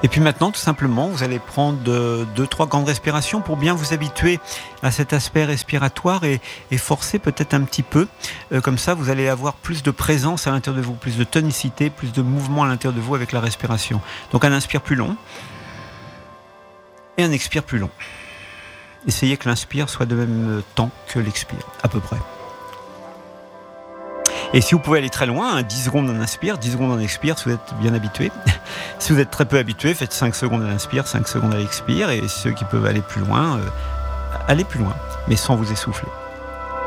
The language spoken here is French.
Et puis maintenant, tout simplement, vous allez prendre 2-3 grandes respirations pour bien vous habituer à cet aspect respiratoire et forcer peut-être un petit peu. Comme ça, vous allez avoir plus de présence à l'intérieur de vous, plus de tonicité, plus de mouvement à l'intérieur de vous avec la respiration. Donc un inspire plus long et un expire plus long. Essayez que l'inspire soit de même temps que l'expire, à peu près. Et si vous pouvez aller très loin, 10 secondes en inspire, 10 secondes en expire, si vous êtes bien habitué. Si vous êtes très peu habitué, faites 5 secondes à l'inspire, 5 secondes à l'expire. Et ceux qui peuvent aller plus loin, allez plus loin, mais sans vous essouffler.